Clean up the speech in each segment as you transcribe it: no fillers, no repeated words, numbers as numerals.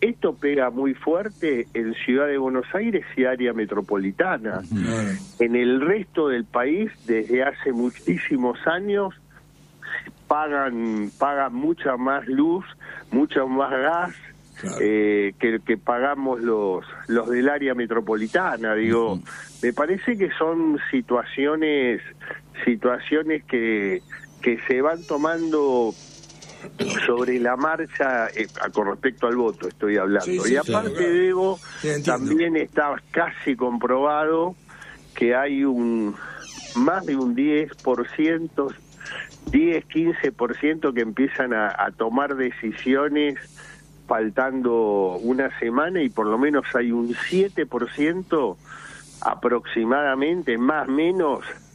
esto pega muy fuerte en Ciudad de Buenos Aires y área metropolitana. En el resto del país, desde hace muchísimos años, pagan mucha más luz, mucho más gas, claro, que pagamos los del área metropolitana. Digo, me parece que son situaciones que se van tomando sobre la marcha, con respecto al voto estoy hablando. Sí, y aparte, claro, Diego, también está casi comprobado que hay más de un 10-15% que empiezan a tomar decisiones faltando una semana, y por lo menos hay un 7% aproximadamente, más o menos,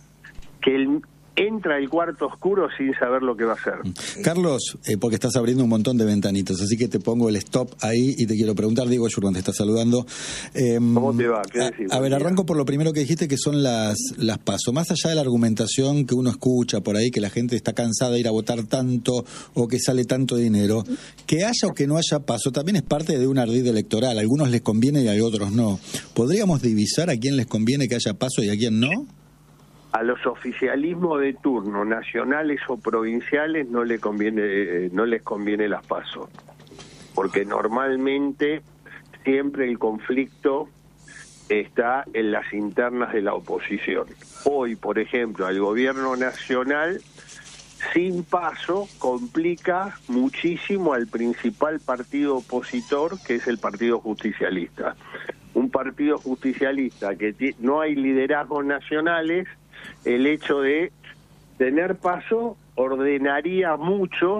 que entra el cuarto oscuro sin saber lo que va a hacer. Carlos, porque estás abriendo un montón de ventanitas, así que te pongo el stop ahí y te quiero preguntar. Diego Yurban te está saludando. ¿Cómo te va? ¿Qué decís? A ver, arranco por lo primero que dijiste, que son las PASO. Más allá de la argumentación que uno escucha por ahí, que la gente está cansada de ir a votar tanto o que sale tanto dinero, que haya o que no haya PASO también es parte de un ardid electoral. A algunos les conviene y a otros no. ¿Podríamos divisar a quién les conviene que haya PASO y a quién no? A los oficialismos de turno, nacionales o provinciales, no les conviene las PASO, porque normalmente siempre el conflicto está en las internas de la oposición. Hoy, por ejemplo, al gobierno nacional, sin PASO, complica muchísimo al principal partido opositor, que es el Partido Justicialista. Un partido justicialista que no hay liderazgos nacionales. El hecho de tener PASO ordenaría mucho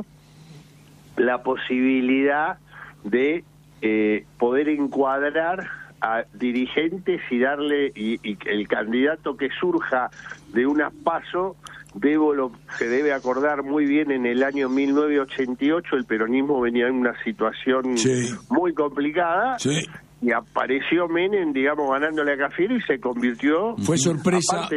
la posibilidad de poder encuadrar a dirigentes y darle, y el candidato que surja de unas PASO, se debe acordar muy bien, en el año 1988 el peronismo venía en una situación muy complicada. Sí. Y apareció Menem, digamos, ganándole a Cafiero, y se convirtió... Fue sorpresa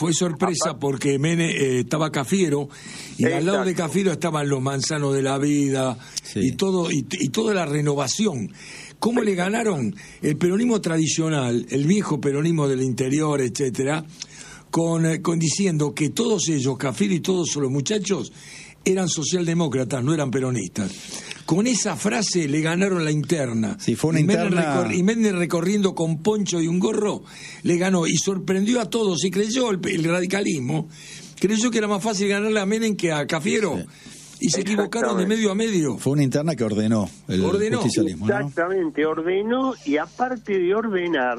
porque Menem estaba Cafiero, y al lado de Cafiero estaban los manzanos de la vida, y toda la renovación. ¿Cómo le ganaron? El peronismo tradicional, el viejo peronismo del interior, etcétera, con diciendo que todos ellos, Cafiero y todos los muchachos, eran socialdemócratas, no eran peronistas. Con esa frase le ganaron la interna. Sí, fue una interna. Y Menem, recorriendo con poncho y un gorro, le ganó y sorprendió a todos. Y creyó el radicalismo, creyó que era más fácil ganarle a Menem que a Cafiero. Sí. Y se equivocaron de medio a medio. Fue una interna que ordenó el justicialismo, ¿no? Exactamente, ordenó, y aparte de ordenar,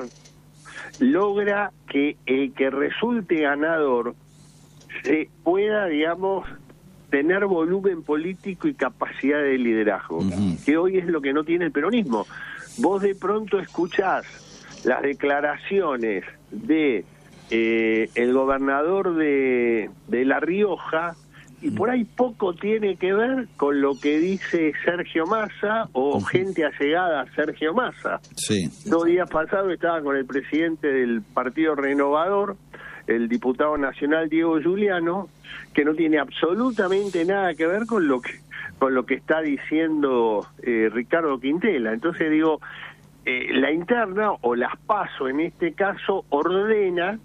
logra que el que resulte ganador se pueda, digamos, tener volumen político y capacidad de liderazgo, que hoy es lo que no tiene el peronismo. Vos de pronto escuchás las declaraciones de el gobernador de La Rioja, y por ahí poco tiene que ver con lo que dice Sergio Massa o gente allegada a Sergio Massa. Sí. 2 días pasados estaba con el presidente del Partido Renovador, el diputado nacional Diego Giuliano, que no tiene absolutamente nada que ver con lo que está diciendo Ricardo Quintela. Entonces digo, la interna, o las PASO en este caso, ordena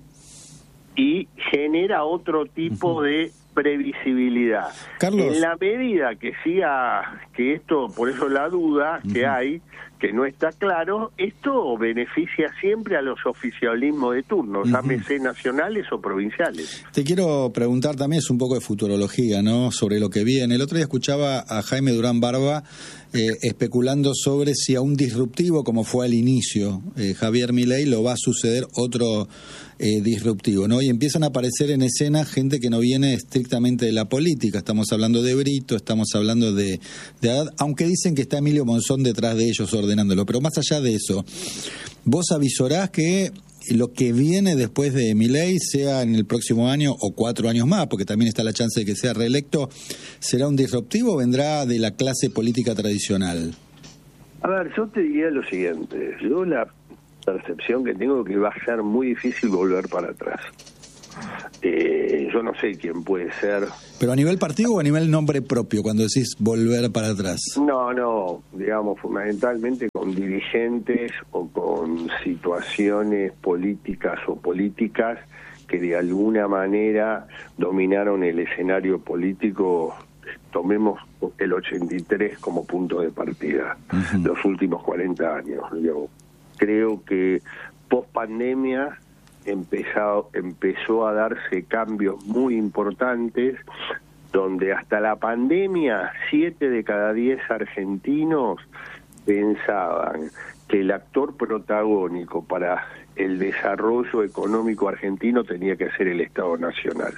y genera otro tipo de previsibilidad. Carlos, en la medida que siga, que esto, por eso la duda que hay, que no está claro, esto beneficia siempre a los oficialismos de turno, llámese nacionales o provinciales. Te quiero preguntar también, es un poco de futurología, ¿no?, sobre lo que viene. El otro día escuchaba a Jaime Durán Barba especulando sobre si a un disruptivo, como fue al inicio Javier Milei, lo va a suceder otro disruptivo, ¿no? Y empiezan a aparecer en escena gente que no viene estrictamente de la política. Estamos hablando de Brito, estamos hablando de Haddad, aunque dicen que está Emilio Monzón detrás de ellos ordenándolo. Pero más allá de eso, ¿vos avisorás que lo que viene después de Milei, sea en el próximo año o 4 años más, porque también está la chance de que sea reelecto, será un disruptivo o vendrá de la clase política tradicional? A ver, yo te diría lo siguiente. Yo la percepción que tengo que va a ser muy difícil volver para atrás. Yo no sé quién puede ser. ¿Pero a nivel partido o a nivel nombre propio, cuando decís volver para atrás? No, digamos, fundamentalmente con dirigentes o con situaciones políticas o políticas que de alguna manera dominaron el escenario político. Tomemos el 83 como punto de partida, los últimos 40 años. Yo creo que post pandemia empezó a darse cambios muy importantes, donde hasta la pandemia 7 de cada 10 argentinos pensaban que el actor protagónico para el desarrollo económico argentino tenía que ser el Estado Nacional.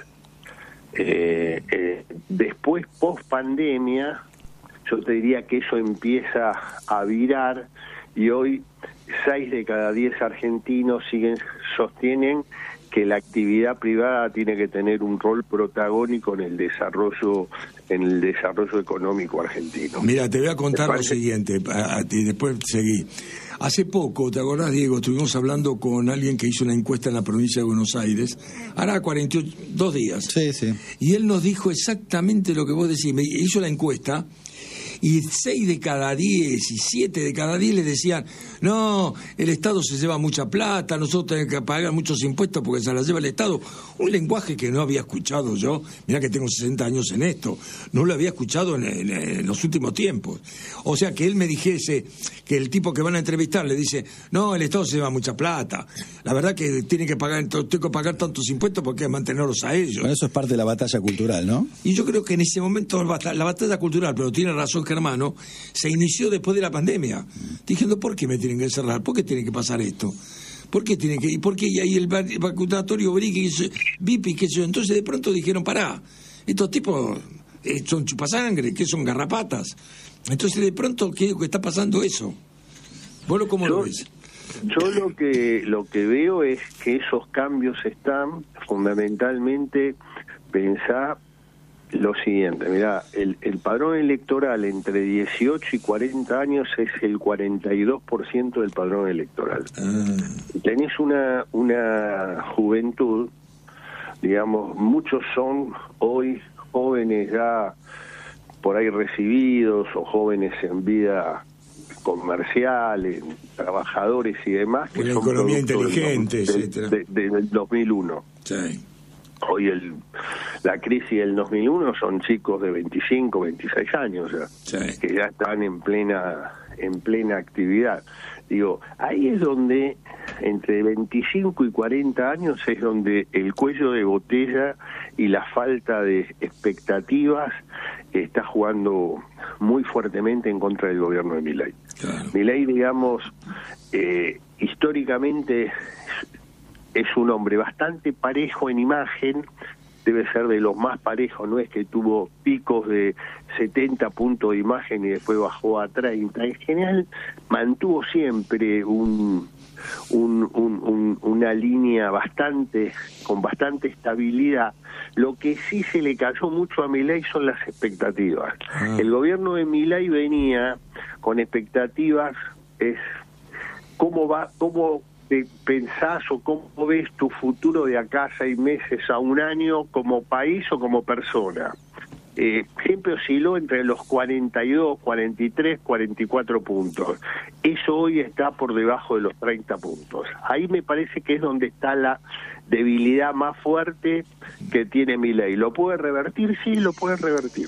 Después, post pandemia, yo te diría que eso empieza a virar, y hoy 6 de cada 10 argentinos sostienen que la actividad privada tiene que tener un rol protagónico en el desarrollo económico argentino. Mira, te voy a contar lo siguiente, y después seguí. Hace poco, ¿te acordás, Diego? Estuvimos hablando con alguien que hizo una encuesta en la provincia de Buenos Aires, hará 42 días. Sí. Y él nos dijo exactamente lo que vos decís. Me hizo la encuesta y 6 de cada 10 y 7 de cada 10 le decían: no, el Estado se lleva mucha plata, nosotros tenemos que pagar muchos impuestos porque se la lleva el Estado. Un lenguaje que no había escuchado yo, mirá que tengo 60 años en esto, no lo había escuchado en los últimos tiempos. O sea, que él me dijese que el tipo que van a entrevistar le dice: no, el Estado se lleva mucha plata, la verdad que tengo que pagar tantos impuestos porque hay que mantenerlos a ellos. Bueno, eso es parte de la batalla cultural, ¿no? Y yo creo que en ese momento la batalla cultural, pero tiene razón Germano, se inició después de la pandemia, diciendo: ¿por qué me tienen que encerrar? ¿Por qué tiene que pasar esto? ¿Por qué tiene que? ¿Y por qué? Y ahí el vacunatorio VIP, qué sé yo. Entonces de pronto dijeron: pará, estos tipos son chupasangre, que son garrapatas. Entonces de pronto, ¿qué está pasando eso? ¿Vos cómo lo ves? Yo lo que veo es que esos cambios están fundamentalmente, pensar lo siguiente, mirá, el padrón electoral entre 18 y 40 años es el 42% del padrón electoral. Tenés una juventud, digamos, muchos son hoy jóvenes ya por ahí recibidos o jóvenes en vida comercial, trabajadores y demás, que una son economía inteligente, etcétera, del 2001. Sí. Hoy la crisis del 2001 son chicos de 25, 26 años ya, sí, que ya están en plena actividad. Digo, ahí es donde, entre 25 y 40 años, es donde el cuello de botella y la falta de expectativas está jugando muy fuertemente en contra del gobierno de Milei. Claro. Milei, digamos, históricamente es un hombre bastante parejo en imagen, debe ser de los más parejos, no es que tuvo picos de 70 puntos de imagen y después bajó a 30. En general mantuvo siempre una línea con bastante estabilidad. Lo que sí se le cayó mucho a Milei son las expectativas. El gobierno de Milei venía con expectativas, es cómo pensás o cómo ves tu futuro de acá a 6 meses a un año como país o como persona. Siempre osciló entre los 42, 43, 44 puntos. Eso hoy está por debajo de los 30 puntos. Ahí me parece que es donde está la debilidad más fuerte que tiene Milei. ¿Lo puede revertir? Sí, lo puede revertir.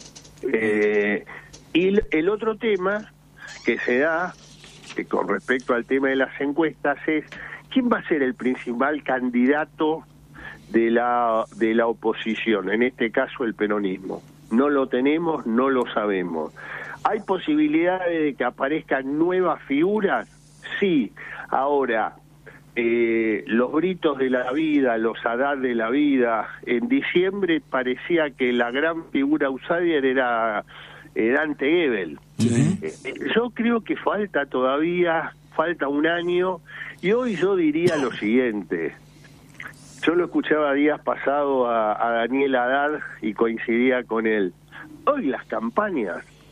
Y el otro tema que se da, que con respecto al tema de las encuestas, es quién va a ser el principal candidato de la oposición, en este caso el peronismo. No lo tenemos, no lo sabemos. ¿Hay posibilidades de que aparezcan nuevas figuras? Sí. Ahora, los Britos de la vida, los Haddad de la vida, en diciembre parecía que la gran figura outsider era Dante Gebel. Yo creo que falta un año, y hoy yo diría lo siguiente. Yo lo escuchaba días pasados a Daniel Haddad y coincidía con él. Hoy las campañas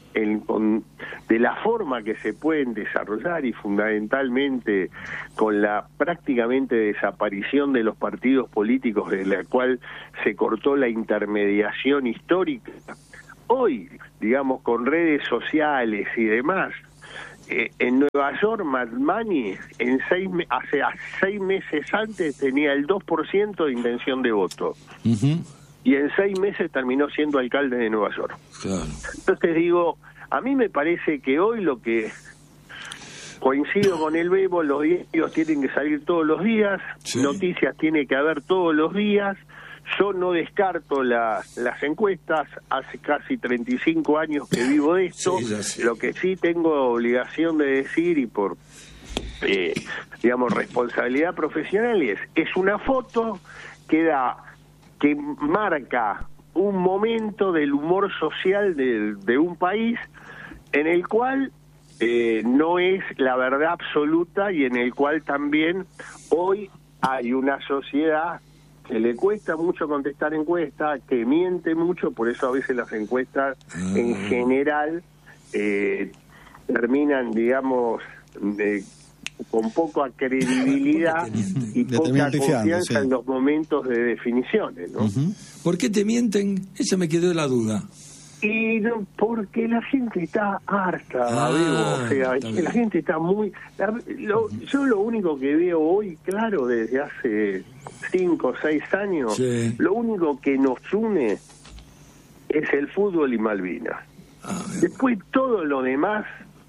de la forma que se pueden desarrollar, y fundamentalmente con la prácticamente desaparición de los partidos políticos, de la cual se cortó la intermediación histórica. Hoy, digamos, con redes sociales y demás, en Nueva York, Madmani, hace 6 meses antes tenía el 2% de intención de voto. Uh-huh. Y en 6 meses terminó siendo alcalde de Nueva York. Claro. Entonces digo, a mí me parece que hoy lo que coincido con el Bebo, los diarios tienen que salir todos los días, sí. Noticias tiene que haber todos los días. Yo no descarto las encuestas, hace casi 35 años que vivo de esto. Sí, lo que sí tengo obligación de decir, y por digamos responsabilidad profesional, es una foto que marca un momento del humor social de un país en el cual no es la verdad absoluta, y en el cual también hoy hay una sociedad que le cuesta mucho contestar encuestas, que miente mucho, por eso a veces las encuestas en general terminan, digamos, con poca credibilidad y poca confianza en los momentos de definiciones, ¿no? Uh-huh. ¿Por qué te mienten? Esa me quedó la duda. Y no, porque la gente está harta, o sea, es que la gente está muy... yo lo único que veo hoy, claro, desde hace 5 o 6 años, sí. Lo único que nos une es el fútbol y Malvinas. Después todo lo demás,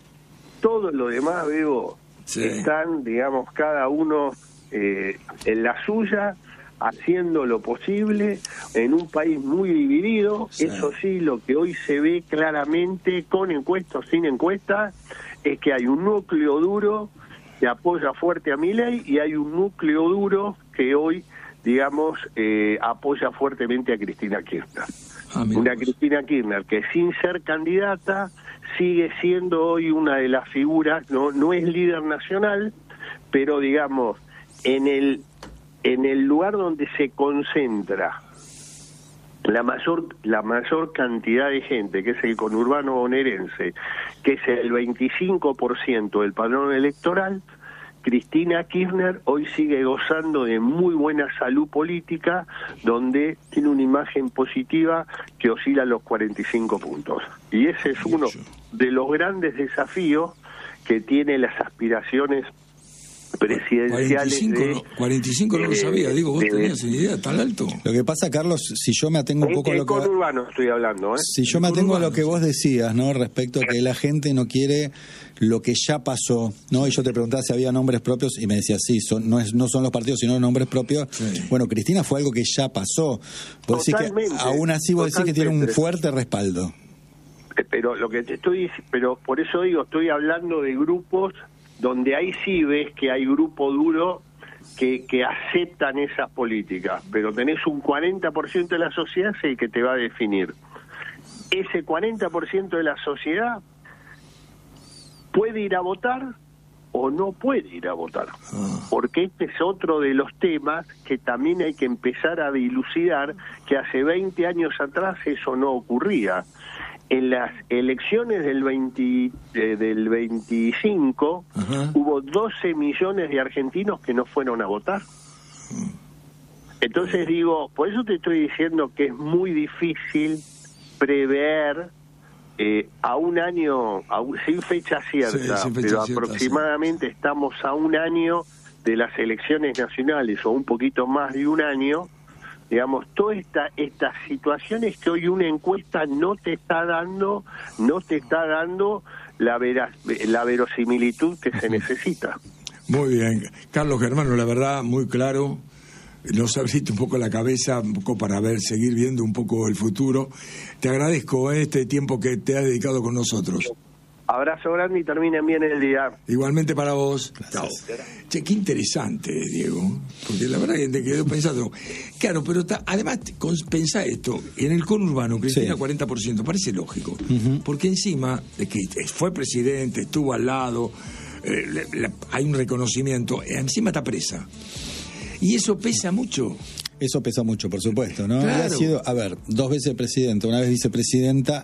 veo, sí. Están, digamos, cada uno en la suya, haciendo lo posible en un país muy dividido. Sí. Eso sí, lo que hoy se ve claramente, con encuestas, sin encuestas, es que hay un núcleo duro que apoya fuerte a Milei, y hay un núcleo duro que hoy, digamos, apoya fuertemente a Cristina Kirchner. Una Cristina Kirchner que, sin ser candidata, sigue siendo hoy una de las figuras, no es líder nacional, pero, digamos, en el lugar donde se concentra la mayor cantidad de gente, que es el conurbano bonaerense, que es el 25% del padrón electoral, Cristina Kirchner hoy sigue gozando de muy buena salud política, donde tiene una imagen positiva que oscila los 45 puntos. Y ese es uno de los grandes desafíos que tiene las aspiraciones presidenciales. 45 no lo sabía, digo, vos tenías una idea tan alto. Lo que pasa, Carlos, si yo me atengo un poco a lo que... conurbano estoy hablando, Si yo me atengo a lo que vos decías, ¿no? Respecto a que la gente no quiere lo que ya pasó, ¿no? Y yo te preguntaba si había nombres propios y me decías, sí, no son los partidos, sino nombres propios. Sí. Bueno, Cristina fue algo que ya pasó. Vos decís que, aún así vos decís que tiene un fuerte respaldo. Pero lo que te estoy diciendo, pero por eso digo, estoy hablando de grupos donde ahí sí ves que hay grupo duro que aceptan esas políticas, pero tenés un 40% de la sociedad es el que te va a definir. Ese 40% de la sociedad puede ir a votar o no puede ir a votar, porque este es otro de los temas que también hay que empezar a dilucidar, que hace 20 años atrás eso no ocurría. En las elecciones del 25 hubo 12 millones de argentinos que no fueron a votar. Entonces digo, por eso te estoy diciendo que es muy difícil prever a un año, sin fecha cierta, sí, pero aproximadamente sí. Estamos a un año de las elecciones nacionales, o un poquito más de un año. Digamos, todas estas situaciones que hoy una encuesta no te está dando la verosimilitud que se necesita. Muy bien. Carlos Germano, la verdad, muy claro. Nos abriste un poco la cabeza, un poco para seguir viendo un poco el futuro. Te agradezco este tiempo que te has dedicado con nosotros. Abrazo grande y terminen bien el día. Igualmente para vos. Chao. Che, qué interesante, Diego, porque la verdad que te quedó pensando. Claro, pero además pensá esto, en el conurbano, Cristina, sí. 40%, parece lógico, porque encima de que fue presidente, estuvo al lado, hay un reconocimiento, encima está presa. Y eso pesa mucho. Eso pesa mucho, por supuesto, ¿no? Claro. Ha sido, 2 veces presidenta, una vez vicepresidenta.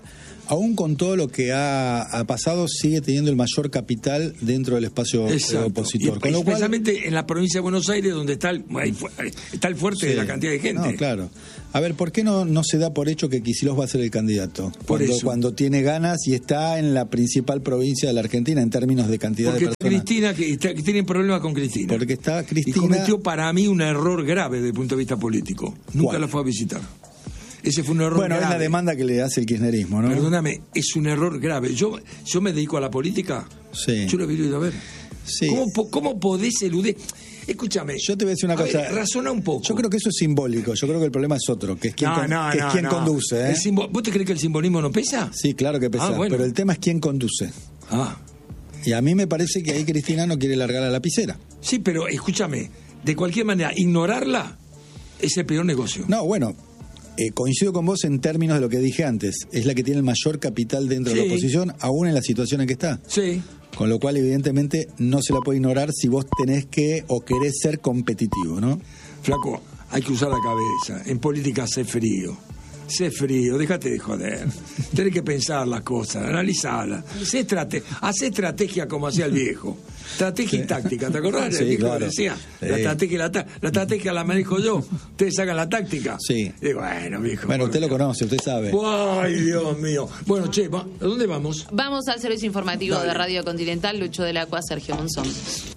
aún con todo lo que ha pasado, sigue teniendo el mayor capital dentro del espacio opositor. Y especialmente en la provincia de Buenos Aires, donde está el fuerte de la cantidad de gente. No, claro. A ver, ¿por qué no se da por hecho que Kicillof va a ser el candidato? Cuando tiene ganas y está en la principal provincia de la Argentina en términos de cantidad de personas. Cristina, que tienen problemas con Cristina. Porque está Cristina... Y cometió para mí un error grave desde el punto de vista político. Nunca la fue a visitar. Ese fue un error grave. Es la demanda que le hace el kirchnerismo, ¿no? Perdóname, es un error grave. Yo me dedico a la política. Sí. Yo lo he ido a ver. Sí. ¿Cómo podés eludir? Escúchame. Yo te voy a decir una cosa. Razona un poco. Yo creo que eso es simbólico. Yo creo que el problema es otro, que es quien conduce. ¿Vos te crees que el simbolismo no pesa? Sí, claro que pesa. Pero el tema es quién conduce. Y a mí me parece que ahí Cristina no quiere largar la lapicera. Sí, pero escúchame. De cualquier manera, ignorarla es el peor negocio. No, bueno. Coincido con vos en términos de lo que dije antes. Es la que tiene el mayor capital dentro de la oposición, aún en la situación en que está. Sí. Con lo cual, evidentemente, no se la puede ignorar si vos tenés que o querés ser competitivo, ¿no? Flaco, hay que usar la cabeza. En política, sé frío. Sé frío, déjate de joder. Tenés que pensar las cosas, analizarlas. Haz estrategia como hacía el viejo. Estrategia y táctica, ¿te acordás? El viejo decía, la estrategia la manejo yo. Ustedes sacan la táctica. Sí. Y bueno, viejo. Bueno, usted lo conoce, usted sabe. Ay, Dios mío. Bueno, che, ¿a dónde vamos? Vamos al servicio informativo de Radio Continental, Lucho del Acua, Sergio Monzón.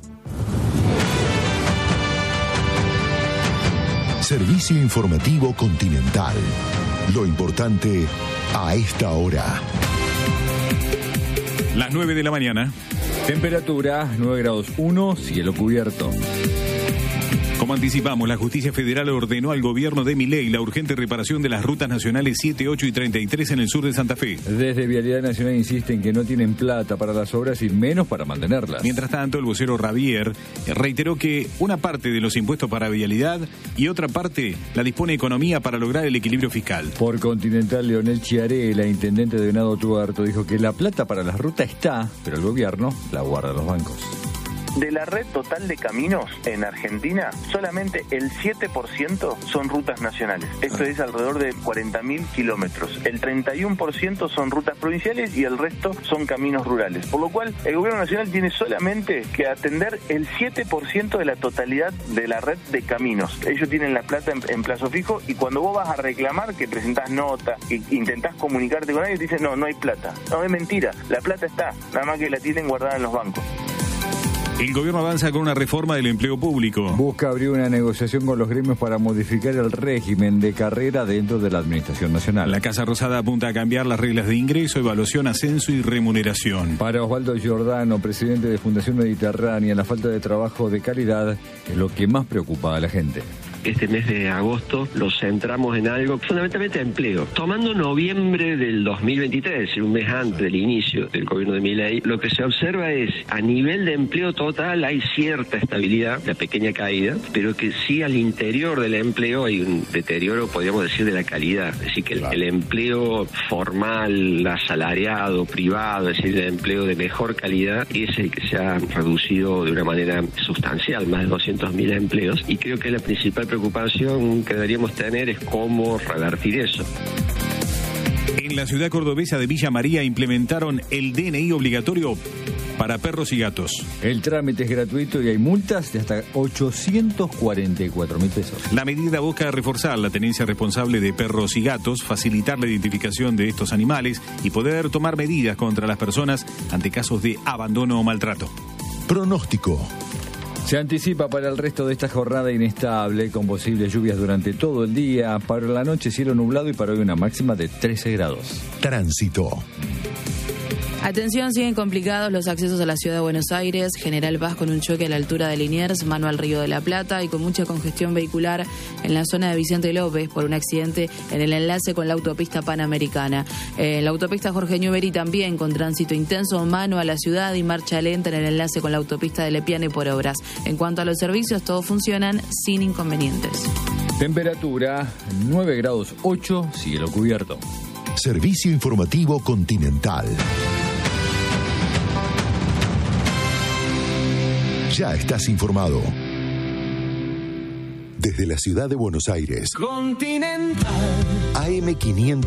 Servicio informativo Continental. Lo importante a esta hora. Las 9 de la mañana. Temperatura 9 grados 1, cielo cubierto. Como anticipamos, la Justicia Federal ordenó al gobierno de Milei la urgente reparación de las rutas nacionales 7, 8 y 33 en el sur de Santa Fe. Desde Vialidad Nacional insisten que no tienen plata para las obras y menos para mantenerlas. Mientras tanto, el vocero Ravier reiteró que una parte de los impuestos para vialidad y otra parte la dispone Economía para lograr el equilibrio fiscal. Por Continental, Leonel Chiarella, intendente de Venado Tuerto, dijo que la plata para las rutas está, pero el gobierno la guarda en los bancos. De la red total de caminos en Argentina, solamente el 7% son rutas nacionales. Esto es alrededor de 40.000 kilómetros. El 31% son rutas provinciales y el resto son caminos rurales. Por lo cual, el gobierno nacional tiene solamente que atender el 7% de la totalidad de la red de caminos. Ellos tienen la plata en plazo fijo y cuando vos vas a reclamar, que presentás nota, que intentás comunicarte con ellos, te dicen no hay plata. No, es mentira. La plata está, nada más que la tienen guardada en los bancos. El gobierno avanza con una reforma del empleo público. Busca abrir una negociación con los gremios para modificar el régimen de carrera dentro de la Administración Nacional. La Casa Rosada apunta a cambiar las reglas de ingreso, evaluación, ascenso y remuneración. Para Osvaldo Giordano, presidente de Fundación Mediterránea, la falta de trabajo de calidad es lo que más preocupa a la gente. Este mes de agosto lo centramos en algo, fundamentalmente empleo. Tomando noviembre del 2023, un mes antes del inicio del gobierno de Milei, lo que se observa es, a nivel de empleo total hay cierta estabilidad, una pequeña caída, pero que sí al interior del empleo hay un deterioro, podríamos decir, de la calidad. Es decir, que el empleo formal, asalariado, privado, es decir, el empleo de mejor calidad, es el que se ha reducido de una manera sustancial, más de 200.000 empleos, y creo que la principal preocupación que deberíamos tener es cómo revertir eso. En la ciudad cordobesa de Villa María implementaron el DNI obligatorio para perros y gatos. El trámite es gratuito y hay multas de hasta 844.000 pesos. La medida busca reforzar la tenencia responsable de perros y gatos, facilitar la identificación de estos animales y poder tomar medidas contra las personas ante casos de abandono o maltrato. Pronóstico. Se anticipa para el resto de esta jornada inestable, con posibles lluvias durante todo el día. Para la noche cielo nublado y para hoy una máxima de 13 grados. Tránsito. Atención, siguen complicados los accesos a la ciudad de Buenos Aires. General Paz con un choque a la altura de Liniers, mano al Río de la Plata, y con mucha congestión vehicular en la zona de Vicente López por un accidente en el enlace con la autopista Panamericana. En la autopista Jorge Newbery también con tránsito intenso, mano a la ciudad y marcha lenta en el enlace con la autopista de Lepiane por obras. En cuanto a los servicios, todos funcionan sin inconvenientes. Temperatura 9 grados 8, cielo cubierto. Servicio informativo Continental. Ya estás informado. Desde la ciudad de Buenos Aires. Continental. AM500.